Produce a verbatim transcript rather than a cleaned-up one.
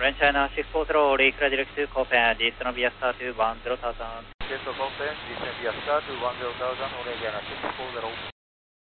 Orange China six four zero, Lake clear direct to Copen, descend via star to one zero thousand. Descend Copen, descend via star to one zero thousand, Orange China six four zero.